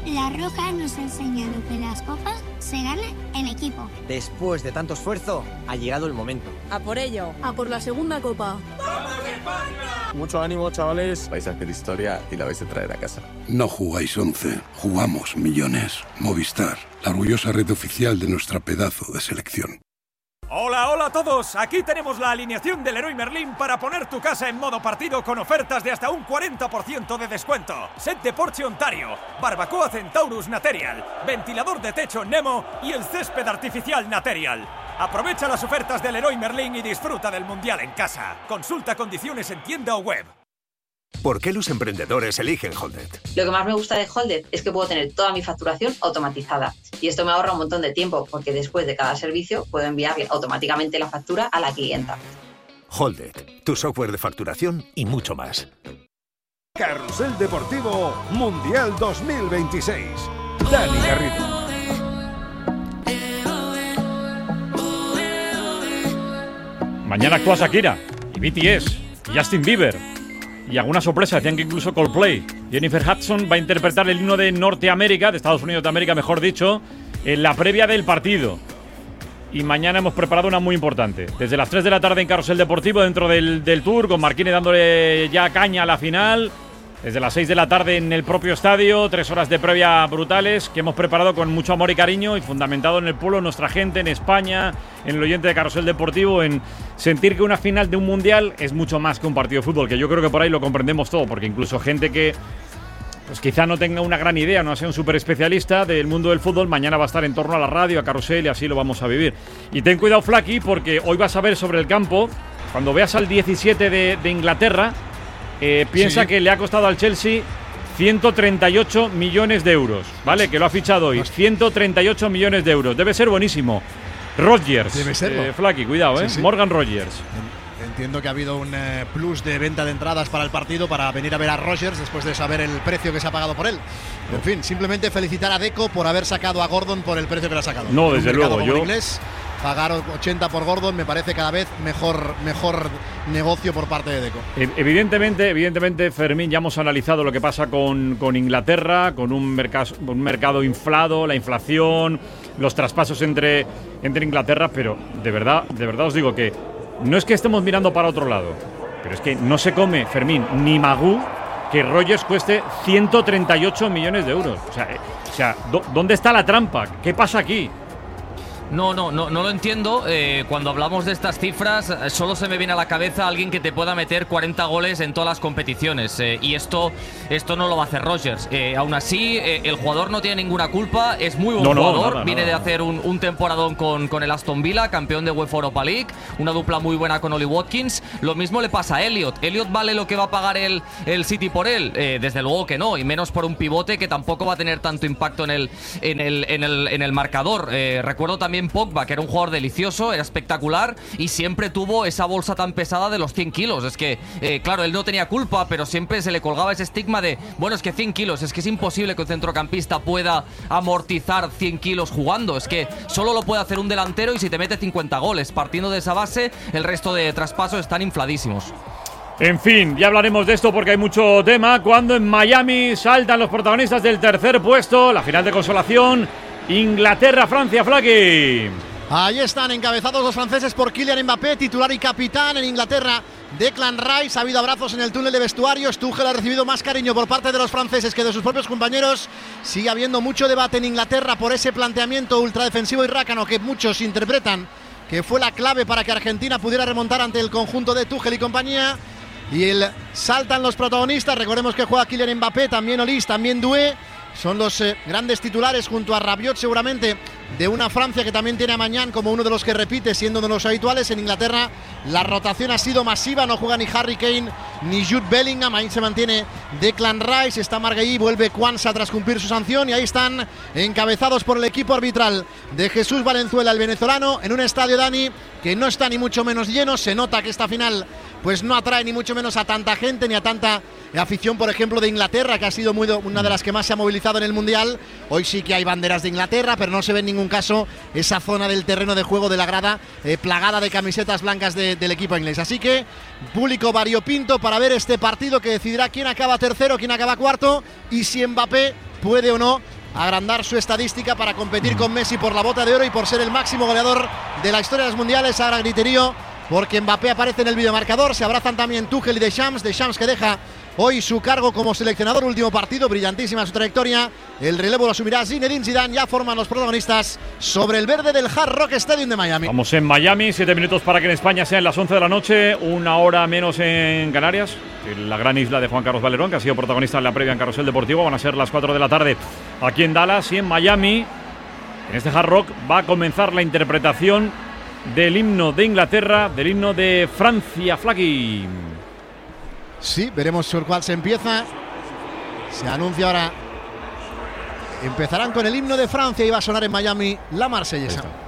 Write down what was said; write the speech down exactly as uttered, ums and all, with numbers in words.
La Roja nos ha enseñado que las copas se ganan en equipo. Después de tanto esfuerzo, ha llegado el momento. A por ello. A por la segunda copa. ¡Vamos España! Mucho ánimo, chavales. Vais a hacer historia y la vais a traer a casa. No jugáis once, jugamos millones. Movistar, la orgullosa red oficial de nuestra pedazo de selección. Hola, hola a todos. Aquí tenemos la alineación del Leroy Merlin para poner tu casa en modo partido con ofertas de hasta un cuarenta por ciento de descuento. Set de Porsche Ontario, barbacoa Centaurus Material, ventilador de techo Nemo y el césped artificial Material. Aprovecha las ofertas del Leroy Merlin y disfruta del Mundial en casa. Consulta condiciones en tienda o web. ¿Por qué los emprendedores eligen Holded? Lo que más me gusta de Holded es que puedo tener toda mi facturación automatizada. Y esto me ahorra un montón de tiempo, porque después de cada servicio puedo enviarle automáticamente la factura a la clienta. Holded, tu software de facturación y mucho más. Carrusel Deportivo Mundial dos mil veintiséis. Dani Garrido. Mañana actúa Shakira y B T S y Justin Bieber. Y alguna sorpresa, decían que incluso Coldplay. Jennifer Hudson va a interpretar el himno de Norteamérica, de Estados Unidos de América, mejor dicho, en la previa del partido. Y mañana hemos preparado una muy importante. Desde las tres de la tarde en Carrusel Deportivo, dentro del, del Tour, con Marquini dándole ya caña a la final. Desde las seis de la tarde en el propio estadio, tres horas de previa brutales que hemos preparado con mucho amor y cariño y fundamentado en el pueblo, en nuestra gente, en España, en el oyente de Carrusel Deportivo, en sentir que una final de un mundial es mucho más que un partido de fútbol, que yo creo que por ahí lo comprendemos todo, porque incluso gente que pues quizá no tenga una gran idea, no sea un súper especialista del mundo del fútbol, mañana va a estar en torno a la radio, a Carrusel, y así lo vamos a vivir. Y ten cuidado, Flaky, porque hoy vas a ver sobre el campo, cuando veas al diecisiete de, de Inglaterra, Eh, piensa sí. que le ha costado al Chelsea ciento treinta y ocho millones de euros, ¿vale? Que lo ha fichado hoy, ciento treinta y ocho millones de euros. Debe ser buenísimo. Rodgers, Debe serlo. Eh, Flaky, cuidado, ¿eh? Sí, sí. Morgan Rodgers. Entiendo que ha habido un eh, plus de venta de entradas para el partido para venir a ver a Rodgers después de saber el precio que se ha pagado por él. En fin, simplemente felicitar a Deco por haber sacado a Gordon por el precio que le ha sacado. No, desde luego, yo… Inglés, pagar ochenta por Gordon me parece cada vez mejor, mejor negocio por parte de Deco. Evidentemente, evidentemente, Fermín, ya hemos analizado lo que pasa con, con Inglaterra, con un, mercado, un mercado inflado, la inflación, los traspasos entre, entre Inglaterra, pero de verdad, de verdad os digo que no es que estemos mirando para otro lado, pero es que no se come, Fermín, ni Magú que Rodgers cueste ciento treinta y ocho millones de euros. O sea, eh, o sea, ¿dónde está la trampa? ¿Qué pasa aquí? No, no, no, no lo entiendo. Eh, cuando hablamos de estas cifras, eh, solo se me viene a la cabeza alguien que te pueda meter cuarenta goles en todas las competiciones. Eh, y esto, esto no lo va a hacer Rodgers. Eh, aún así, eh, el jugador no tiene ninguna culpa. Es muy buen no, jugador. No, nada, viene nada. de hacer un, un temporadón con, con el Aston Villa, campeón de UEFA Europa League. Una dupla muy buena con Oli Watkins. Lo mismo le pasa a Elliot. ¿Elliot vale lo que va a pagar el, el City por él? Eh, desde luego que no. Y menos por un pivote que tampoco va a tener tanto impacto en el, en el, en el, en el marcador. Eh, recuerdo también Pogba, que era un jugador delicioso, era espectacular y siempre tuvo esa bolsa tan pesada de los cien kilos. Es que, eh, claro, él no tenía culpa, pero siempre se le colgaba ese estigma de, bueno, es que cien kilos, es que es imposible que un centrocampista pueda amortizar cien kilos jugando. Es que solo lo puede hacer un delantero y si te mete cincuenta goles. Partiendo de esa base, el resto de traspasos están infladísimos. En fin, ya hablaremos de esto porque hay mucho tema. Cuando en Miami saltan los protagonistas del tercer puesto, la final de consolación, Inglaterra-Francia, Flaky. Ahí están encabezados los franceses por Kylian Mbappé, titular y capitán. En Inglaterra, Declan Rice. Ha habido abrazos en el túnel de vestuarios. Tuchel ha recibido más cariño por parte de los franceses que de sus propios compañeros. Sigue habiendo mucho debate en Inglaterra por ese planteamiento ultradefensivo y rácano que muchos interpretan que fue la clave para que Argentina pudiera remontar ante el conjunto de Tuchel y compañía. Y el saltan los protagonistas. Recordemos que juega Kylian Mbappé, también Olise, también Doué. Son los eh, grandes titulares junto a Rabiot seguramente de una Francia que también tiene a Mañán como uno de los que repite siendo uno de los habituales. En Inglaterra la rotación ha sido masiva, no juega ni Harry Kane ni Jude Bellingham, ahí se mantiene Declan Rice, está Marguerite, vuelve Kwanza tras cumplir su sanción y ahí están encabezados por el equipo arbitral de Jesús Valenzuela, el venezolano, en un estadio, Dani, que no está ni mucho menos lleno. Se nota que esta final pues no atrae ni mucho menos a tanta gente ni a tanta afición, por ejemplo, de Inglaterra, que ha sido muy, una de las que más se ha movilizado en el Mundial. Hoy sí que hay banderas de Inglaterra, pero no se ve en ningún caso esa zona del terreno de juego de la grada eh, plagada de camisetas blancas de, del equipo inglés. Así que público variopinto para ver este partido que decidirá quién acaba tercero, quién acaba cuarto y si Mbappé puede o no agrandar su estadística para competir con Messi por la bota de oro y por ser el máximo goleador de la historia de los mundiales. Ahora griterío porque Mbappé aparece en el videomarcador. Se abrazan también Tuchel y Deschamps. Deschamps que deja hoy su cargo como seleccionador. Último partido, brillantísima su trayectoria. El relevo lo asumirá Zinedine Zidane. Ya forman los protagonistas sobre el verde del Hard Rock Stadium de Miami. Vamos en Miami, siete minutos para que en España sean las once de la noche, una hora menos en Canarias. En la gran isla de Juan Carlos Valerón, que ha sido protagonista en la previa en Carrusel Deportivo. Van a ser las cuatro de la tarde aquí en Dallas y en Miami. En este Hard Rock va a comenzar la interpretación del himno de Inglaterra, del himno de Francia, Flaky. Sí, veremos por cuál se empieza. Se anuncia ahora. Empezarán con el himno de Francia y va a sonar en Miami la Marsellesa.